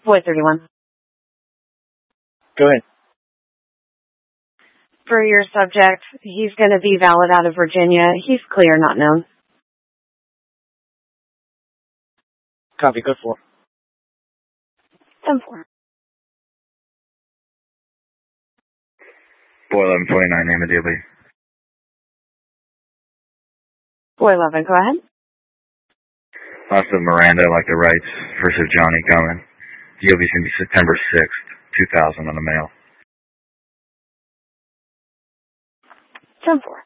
Boy 31. Go ahead. For your subject, he's going to be valid out of Virginia. He's clear, not known. Copy, code 4. 10-4. Boy 1129, name of DOB. Boy 11, go ahead. Loss of Miranda, like the rights. First of Johnny coming. DOB's going to be September 6th, 2000 on the mail. 10-4.